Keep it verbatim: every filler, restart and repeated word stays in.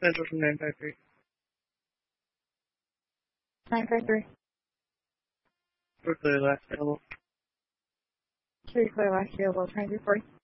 Central from nine five three. nine five three. For clear last available. Three clear last available, trying to forty.